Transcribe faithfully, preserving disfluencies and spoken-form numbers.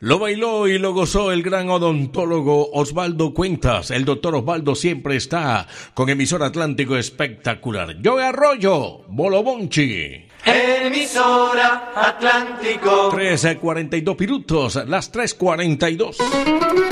Lo bailó y lo gozó el gran odontólogo Osvaldo Cuentas. El doctor Osvaldo siempre está con Emisor Atlántico espectacular. Yo Arroyo, Bolobonchi. Emisora Atlántico. tres cuarenta y dos minutos, las tres cuarenta y dos.